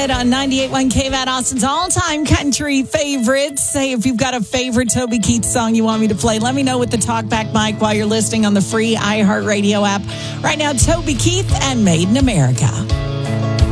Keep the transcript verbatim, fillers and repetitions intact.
It on ninety-eight point one K V A T, Austin's all-time country favorites. Hey, if you've got a favorite Toby Keith song you want me to play, let me know with the talkback mic while you're listening on the free iHeartRadio app. Right now, Toby Keith and Made in America.